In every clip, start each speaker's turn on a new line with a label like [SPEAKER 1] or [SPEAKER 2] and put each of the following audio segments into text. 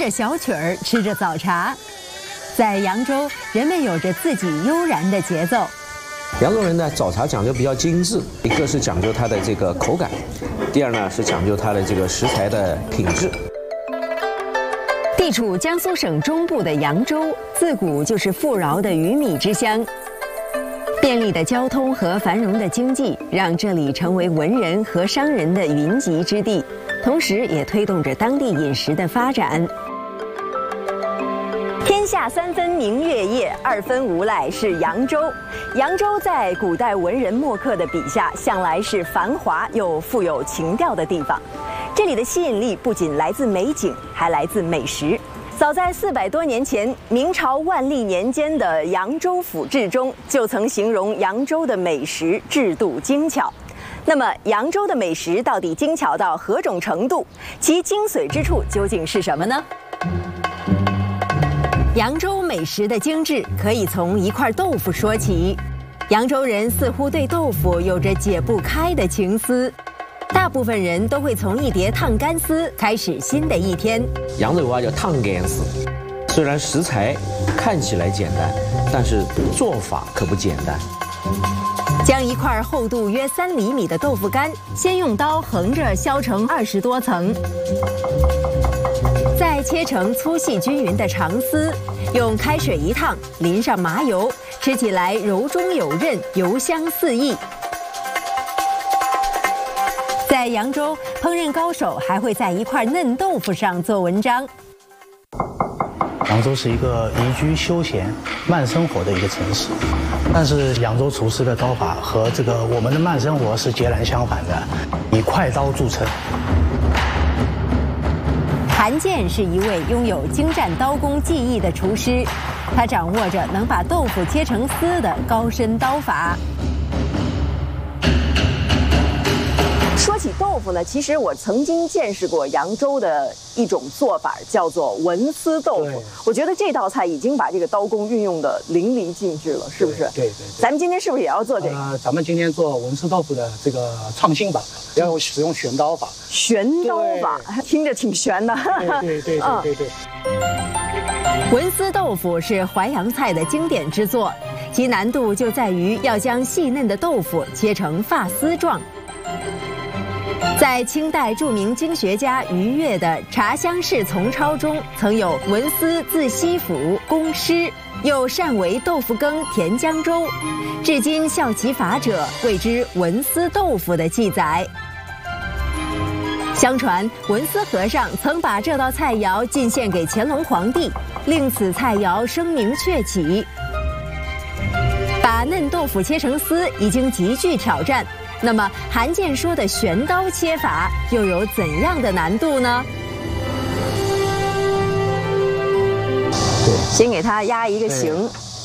[SPEAKER 1] 着小曲儿，吃着早茶。在扬州，人们有着自己悠然的节奏。
[SPEAKER 2] 扬州人呢，早茶讲究比较精致，一个是讲究它的这个口感，第二呢是讲究它的这个食材的品质。
[SPEAKER 1] 地处江苏省中部的扬州，自古就是富饶的鱼米之乡。便利的交通和繁荣的经济，让这里成为文人和商人的云集之地，同时也推动着当地饮食的发展。天下三分明月夜，二分无赖是扬州。扬州在古代文人墨客的笔下，向来是繁华又富有情调的地方。这里的吸引力不仅来自美景，还来自美食。早在400多年前，明朝万历年间的《扬州府志》中就曾形容扬州的美食制度精巧。那么，扬州的美食到底精巧到何种程度？其精髓之处究竟是什么呢？扬州美食的精致可以从一块豆腐说起。扬州人似乎对豆腐有着解不开的情思。大部分人都会从一碟烫干丝开始新的一天。
[SPEAKER 2] 扬州话叫烫干丝，虽然食材看起来简单，但是做法可不简单。
[SPEAKER 1] 将一块厚度约3厘米的豆腐干，先用刀横着削成20多层，再切成粗细均匀的长丝，用开水一烫，淋上麻油，吃起来柔中有韧，油香四溢。在扬州，烹饪高手还会在一块嫩豆腐上做文章。
[SPEAKER 3] 扬州是一个宜居休闲、慢生活的一个城市，但是扬州厨师的刀法和我们的慢生活是截然相反的，以快刀著称。
[SPEAKER 1] 韩建是一位拥有精湛刀工技艺的厨师，他掌握着能把豆腐切成丝的高深刀法。说起豆腐呢，其实我曾经见识过扬州的一种做法，叫做文思豆腐。我觉得这道菜已经把这个刀工运用的淋漓尽致了，是不是？
[SPEAKER 3] 对。
[SPEAKER 1] 咱们今天是不是也要做这个？
[SPEAKER 3] 咱们今天做文思豆腐的这个创新版，要使用旋刀法。
[SPEAKER 1] 旋刀法，听着挺悬的。
[SPEAKER 3] 对。
[SPEAKER 1] 文思豆腐是淮扬菜的经典之作，其难度就在于要将细嫩的豆腐切成发丝状。在清代著名经学家俞樾的《茶香示丛抄》中，曾有“文思自西府，工师，又善为豆腐羹填江粥，至今效其法者，谓之文思豆腐”的记载。相传文思和尚曾把这道菜肴进献给乾隆皇帝，令此菜肴声名鹊起。把嫩豆腐切成丝已经极具挑战，那么韩建说的旋刀切法又有怎样的难度呢？先给它压一个形。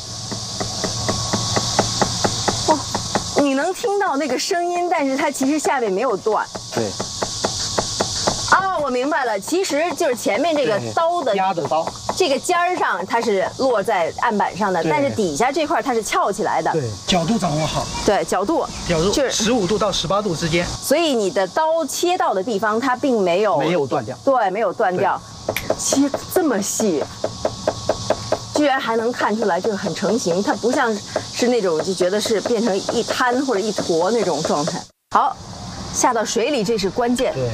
[SPEAKER 1] 哦，你能听到那个声音，但是它其实下面没有断。
[SPEAKER 3] 对。
[SPEAKER 1] 哦，我明白了，其实就是前面这个刀的
[SPEAKER 3] 压的刀，
[SPEAKER 1] 这个尖儿上它是落在案板上的，但是底下这块它是翘起来的。
[SPEAKER 3] 对，角度掌握好。
[SPEAKER 1] 对，角度
[SPEAKER 3] 就是15度到18度之间。
[SPEAKER 1] 所以你的刀切到的地方，它并没有
[SPEAKER 3] 断掉。
[SPEAKER 1] 对，没有断掉。切这么细，居然还能看出来这个很成型，它不像是那种就觉得是变成一滩或者一坨那种状态。好，下到水里，这是关键。
[SPEAKER 3] 对。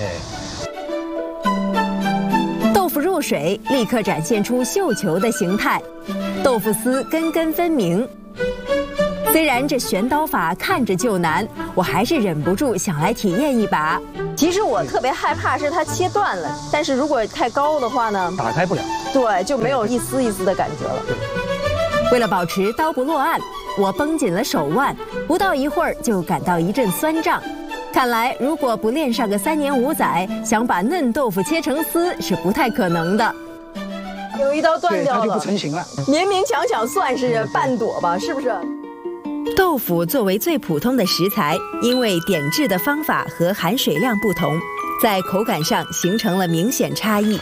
[SPEAKER 1] 豆腐入水，立刻展现出绣球的形态，豆腐丝根根分明。虽然这旋刀法看着就难，我还是忍不住想来体验一把。其实我特别害怕是它切断了，但是如果太高的话呢，
[SPEAKER 3] 打开不了。
[SPEAKER 1] 对，就没有一丝一丝的感觉了。为了保持刀不落岸，我绷紧了手腕，不到一会儿就感到一阵酸胀。看来，如果不练上个3年5载，想把嫩豆腐切成丝是不太可能的。有一刀断掉了，
[SPEAKER 3] 它就不成型了。
[SPEAKER 1] 勉勉强强算是半朵吧，是不是？豆腐作为最普通的食材，因为点制的方法和含水量不同，在口感上形成了明显差异。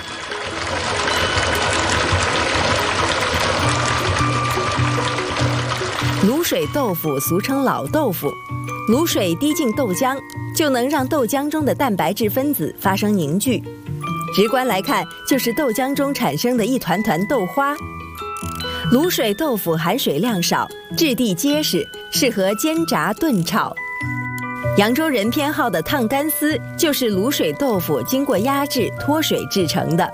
[SPEAKER 1] 卤水豆腐俗称老豆腐。卤水滴进豆浆，就能让豆浆中的蛋白质分子发生凝聚。 直观来看，就是豆浆中产生的一团团豆花。卤水豆腐含水量少，质地结实，适合煎炸炖炒。扬州人偏好的烫干丝就是卤水豆腐经过压制脱水制成的。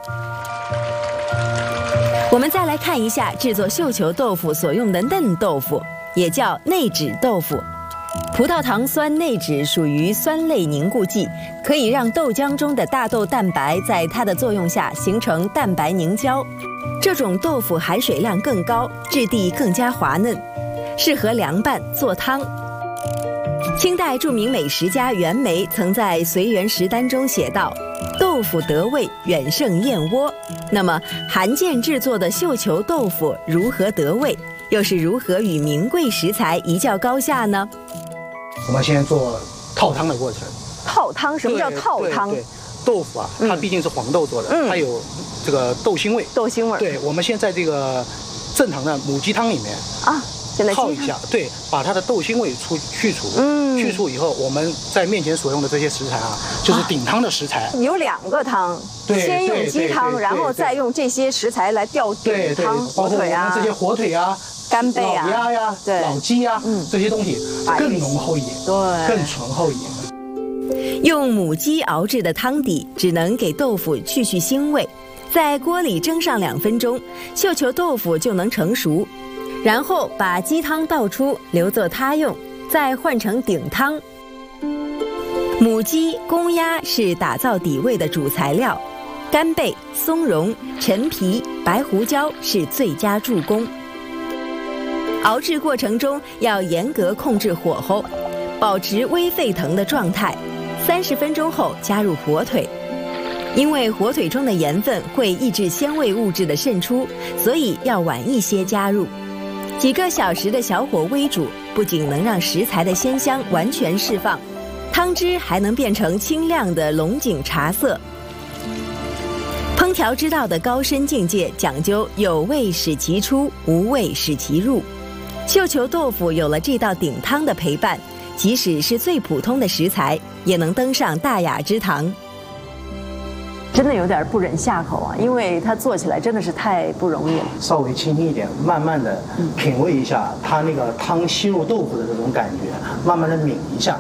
[SPEAKER 1] 我们再来看一下制作绣球豆腐所用的嫩豆腐，也叫内酯豆腐。葡萄糖酸内酯属于酸类凝固剂，可以让豆浆中的大豆蛋白在它的作用下形成蛋白凝胶。这种豆腐含水量更高，质地更加滑嫩，适合凉拌做汤。清代著名美食家袁枚曾在《随园食单》中写道：“豆腐得味，远胜燕窝。”那么，韩建制作的绣球豆腐如何得味，又是如何与名贵食材一较高下呢？
[SPEAKER 3] 我们先做套汤的过程。
[SPEAKER 1] 套汤？什么叫套汤？
[SPEAKER 3] 对，豆腐啊，它毕竟是黄豆做的，它有这个豆腥味。
[SPEAKER 1] 豆腥味。
[SPEAKER 3] 对，我们先在这个正常的母鸡汤里面啊，泡一下，对，把它的豆腥味去除。去除以后，我们在面前所用的这些食材啊，就是顶汤的食材。
[SPEAKER 1] 有2个汤，先用鸡汤，然后再用这些食材来吊顶汤，
[SPEAKER 3] 火腿啊，这些火腿啊。
[SPEAKER 1] 干贝啊，
[SPEAKER 3] 老鸭呀，老鸡呀，这些东西更浓厚一点，
[SPEAKER 1] 对，
[SPEAKER 3] 更醇厚一点。
[SPEAKER 1] 用母鸡熬制的汤底只能给豆腐去腥味，在锅里蒸上2分钟，绣球豆腐就能成熟。然后把鸡汤倒出，留作他用，再换成顶汤。母鸡、公鸭是打造底味的主材料，干贝、松茸、陈皮、白胡椒是最佳助攻。熬制过程中要严格控制火候，保持微沸腾的状态。30分钟后加入火腿，因为火腿中的盐分会抑制鲜味物质的渗出，所以要晚一些加入。几个小时的小火煨煮，不仅能让食材的鲜香完全释放，汤汁还能变成清亮的龙井茶色。烹调之道的高深境界讲究有味使其出，无味使其入。绣球豆腐有了这道顶汤的陪伴，即使是最普通的食材，也能登上大雅之堂。真的有点不忍下口啊，因为它做起来真的是太不容易了。
[SPEAKER 3] 稍微轻轻一点，慢慢的品味一下它那个汤吸入豆腐的这种感觉，慢慢的抿一下。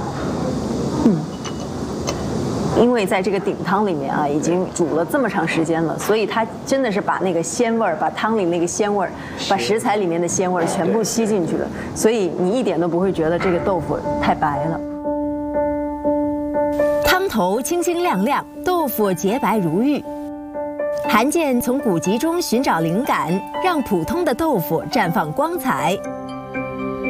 [SPEAKER 1] 因为在这个顶汤里面啊，已经煮了这么长时间了，所以它真的是把那个鲜味儿，把汤里那个鲜味儿，把食材里面的鲜味儿全部吸进去了，所以你一点都不会觉得这个豆腐太白了。汤头清清亮亮，豆腐洁白如玉。韩建从古籍中寻找灵感，让普通的豆腐绽放光彩。